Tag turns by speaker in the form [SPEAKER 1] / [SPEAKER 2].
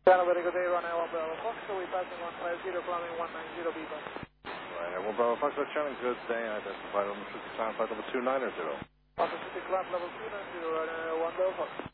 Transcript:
[SPEAKER 1] Channel, very good day, runway 1 Bravo Fox, so we're passing 150, climbing 190 Beaver.
[SPEAKER 2] Right, 1 Bravo Fox, channel, good day, identified on the climb flight level 2900.
[SPEAKER 1] Officer City, climb level 290, runway 1 Bravo Fox.